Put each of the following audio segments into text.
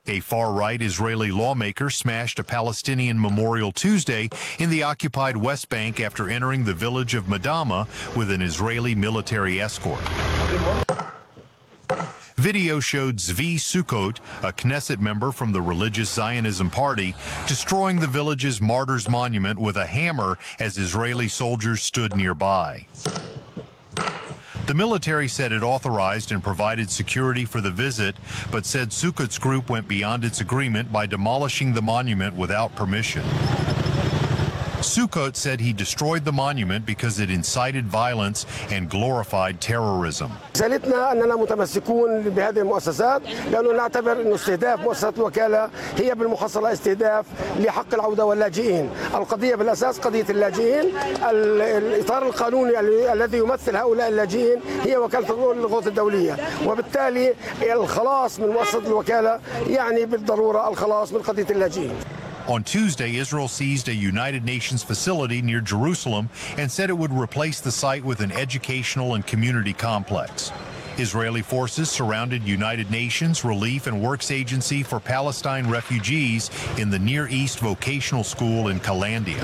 A far-right Israeli lawmaker smashed a Palestinian memorial Tuesday in the occupied West Bank after entering the village of Madama with an Israeli military escort. Video showed Zvi Sukkot, a Knesset member from the religious Zionism party, destroying the village's martyrs monument with a hammer as Israeli soldiers stood nearby. The military said it authorized and provided security for the visit, but said Sukkot's group went beyond its agreement by demolishing the monument without permission. Sukkot said he destroyed the monument because it incited violence and glorified terrorism. رسالتنا أننا متمسكون بهذه المؤسسات لأنه نعتبر أن استهداف مؤسسة الوكالة هي بالمحصلة استهداف لحق العودة واللاجئين. القضية بالأساس قضية اللاجئين. الإطار القانوني الذي يمثل هؤلاء اللاجئين هي وكالة الغوث الدولية، وبالتالي الخلاص من مؤسسة الوكالة يعني بالضرورة الخلاص من قضية اللاجئين. On Tuesday, Israel seized a United Nations facility near Jerusalem and said it would replace the site with an educational and community complex. Israeli forces surrounded United Nations Relief and Works Agency for Palestine refugees in the Near East Vocational School in Kalandia.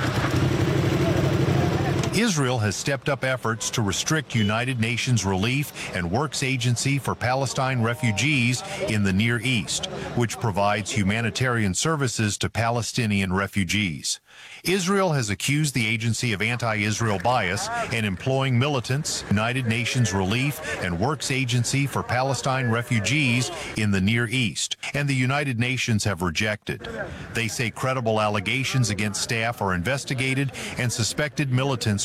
Israel has stepped up efforts to restrict United Nations Relief and Works Agency for Palestine refugees in the Near East, which provides humanitarian services to Palestinian refugees. Israel has accused the agency of anti-Israel bias and employing militants, United Nations Relief and Works Agency for Palestine refugees in the Near East, and the United Nations have rejected. They say credible allegations against staff are investigated and suspected militants